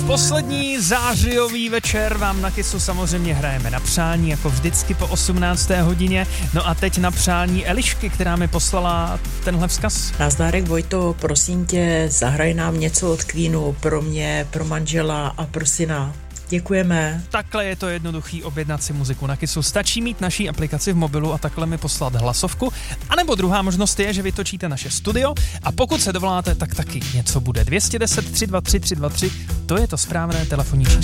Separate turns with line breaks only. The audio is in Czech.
Poslední zářijový večer vám na Kissu samozřejmě hrajeme na přání, jako vždycky po 18. hodině. No a teď na přání Elišky, která mi poslala tenhle vzkaz.
Nazdárek Vojto, prosím tě, zahraj nám něco od Queenu pro mě, pro manžela a pro syna. Děkujeme.
Takhle je to jednoduchý, objednat si muziku na Kissu. Stačí mít naší aplikaci v mobilu a takhle mi poslat hlasovku. A nebo druhá možnost je, že vytočíte naše studio a pokud se dovoláte, tak taky něco bude. 210 323 323, to je to správné telefonní číslo.